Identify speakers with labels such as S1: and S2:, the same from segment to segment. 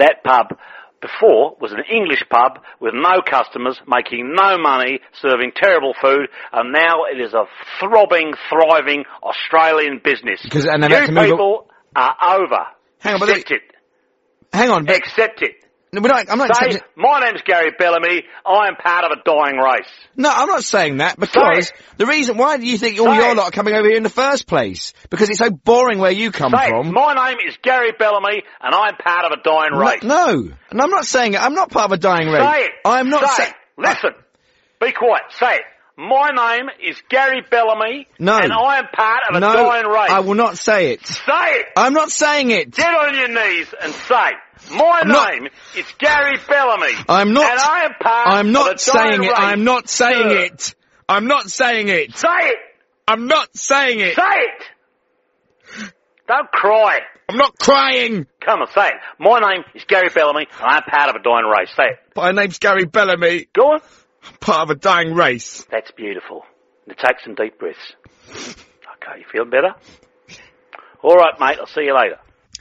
S1: that pub before was an English pub with no customers, making no money, serving terrible food, and now it is a throbbing, thriving Australian business. You people are over.
S2: Hang on,
S1: Accept it.
S2: Hang on.
S1: Accept it.
S2: No, I'm not
S1: Say, my name's Gary Bellamy, I am part of a dying race.
S2: No, I'm not saying that, because the reason, why do you think all your lot are coming over here in the first place? Because it's so boring where you come from.
S1: My name is Gary Bellamy, and I'm part of a dying race.
S2: No, and I'm not saying it, I'm not part of a dying race.
S1: Say it.
S2: I'm not
S1: saying. Listen, be quiet, say it. My name is Gary Bellamy, and I am part of a dying race.
S2: I will not say it.
S1: Say it!
S2: I'm not saying it!
S1: Get on your knees and say, my name is Gary Bellamy,
S2: I'm not,
S1: and I am part
S2: I'm
S1: of
S2: not
S1: a
S2: saying
S1: dying
S2: it,
S1: race.
S2: I'm not saying it! I'm not saying it!
S1: Say it!
S2: I'm not saying it!
S1: Say it! Don't cry.
S2: I'm not crying!
S1: Come on, say it. My name is Gary Bellamy, and I'm part of a dying race. Say it.
S2: My name's Gary Bellamy.
S1: Go on.
S2: I'm part of a dying race.
S1: That's beautiful. Now take some deep breaths. Okay, you feeling better? All right, mate, I'll see you later.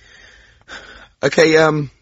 S2: Okay,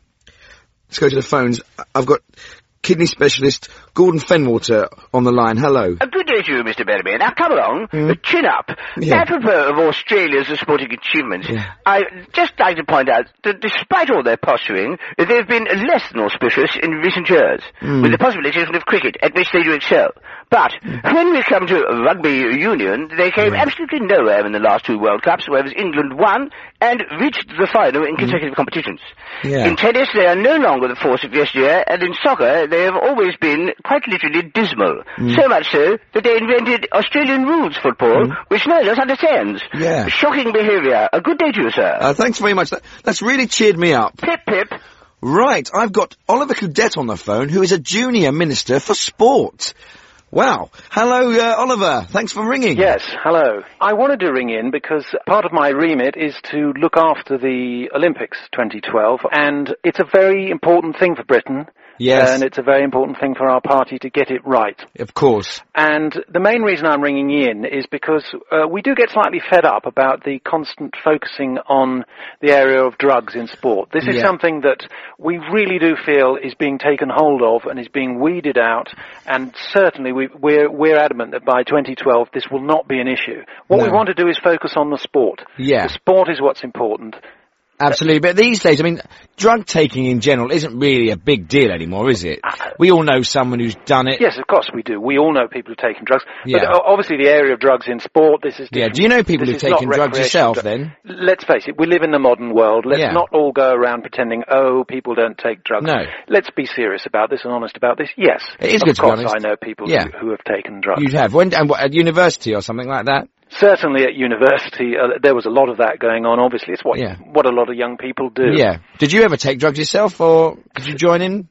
S2: let's go to the phones. I've got kidney specialist Gordon Fenwater on the line. Hello.
S3: Good day to you, Mr. Bellamy. Now, come along. Chin up.
S2: Yeah.
S3: Apropos of Australia's sporting achievements, I'd just like to point out that despite all their posturing, they've been less than auspicious in recent years, with the possible exception of cricket, at which they do excel. But when we come to rugby union, they came absolutely nowhere in the last two World Cups, whereas England won and reached the final in consecutive competitions.
S2: Yeah.
S3: In tennis, they are no longer the force of yesteryear, and in soccer, they have always been quite literally dismal. So much so that they invented Australian rules football, which no one else understands.
S2: Yeah.
S3: Shocking behaviour. A good day to you, sir.
S2: Thanks very much. That's really cheered me up.
S3: Pip, pip.
S2: Right, I've got Oliver Caudette on the phone, who is a junior minister for sport. Wow. Hello, Oliver. Thanks for ringing.
S4: Yes, hello. I wanted to ring in because part of my remit is to look after the Olympics 2012, and it's a very important thing for Britain.
S2: Yes.
S4: And it's a very important thing for our party to get it right.
S2: Of course.
S4: And the main reason I'm ringing in is because we do get slightly fed up about the constant focusing on the area of drugs in sport. This is something that we really do feel is being taken hold of and is being weeded out, and certainly we're adamant that by 2012 this will not be an issue. What we want to do is focus on the sport.
S2: Yeah.
S4: The sport is what's important.
S2: Absolutely, but these days, I mean, drug taking in general isn't really a big deal anymore, is it? We all know someone who's done it.
S4: Yes, of course we do. We all know people who've taken drugs. But obviously the area of drugs in sport, this is different.
S2: Yeah, do you know people who've taken drugs yourself, then?
S4: Let's face it, we live in the modern world. Let's not all go around pretending, people don't take drugs.
S2: No.
S4: Let's be serious about this and honest about this. Yes,
S2: it is good to be honest.
S4: Of course I know people who have taken drugs.
S2: You have? When, and what, at university or something like that?
S4: Certainly at university, there was a lot of that going on. Obviously, it's what a lot of young people do.
S2: Yeah. Did you ever take drugs yourself, or did you join in?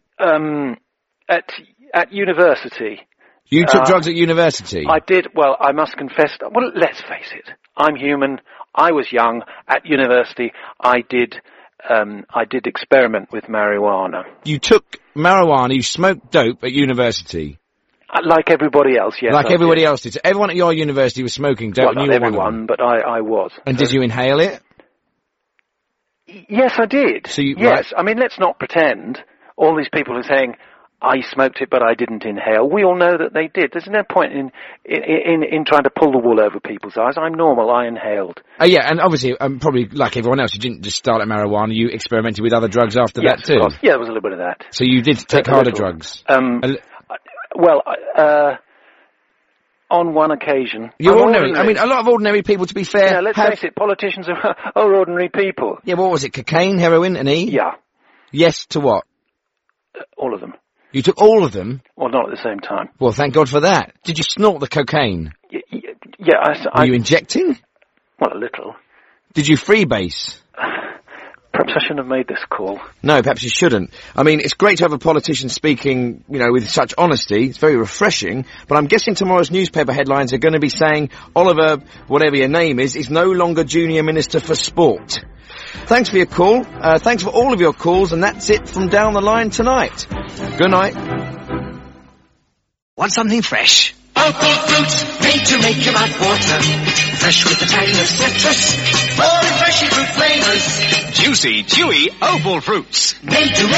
S4: At university.
S2: You took drugs at university?
S4: I did. Well, I must confess. Well, let's face it. I'm human. I was young. At university, I did experiment with marijuana.
S2: You took marijuana, you smoked dope at university?
S4: Like everybody else, yes.
S2: Like everybody else did. So everyone at your university was smoking dope,
S4: well,
S2: and you
S4: not
S2: were one of
S4: everyone, but I was.
S2: And did you inhale it?
S4: Yes, I did.
S2: So you,
S4: yes, I mean, let's not pretend. All these people are saying, I smoked it, but I didn't inhale. We all know that they did. There's no point in trying to pull the wool over people's eyes. I'm normal. I inhaled.
S2: Yeah, and obviously, probably like everyone else, you didn't just start at marijuana. You experimented with other drugs after that too.
S4: Of course. Yeah, there was a little bit of that.
S2: So you did take harder drugs.
S4: On one occasion.
S2: You're ordinary. I mean, a lot of ordinary people, to be fair...
S4: Yeah, let's face it, politicians are ordinary people.
S2: Yeah, what was it, cocaine, heroin, and E?
S4: Yeah.
S2: Yes to what?
S4: All of them.
S2: You took all of them?
S4: Well, not at the same time.
S2: Well, thank God for that. Did you snort the cocaine?
S4: Yeah,
S2: Were you injecting?
S4: Well, a little.
S2: Did you freebase?
S4: Perhaps I shouldn't have made this call.
S2: No, perhaps you shouldn't. I mean, it's great to have a politician speaking, with such honesty. It's very refreshing. But I'm guessing tomorrow's newspaper headlines are going to be saying, Oliver, whatever your name is no longer Junior Minister for Sport. Thanks for your call. Thanks for all of your calls. And that's it from Down the Line tonight. Good night.
S5: Want something fresh? Opal fruit, made to make your mouth water. Fresh with the tang of citrus, full refreshing fruit flavors. Juicy, chewy Opal fruits. Made to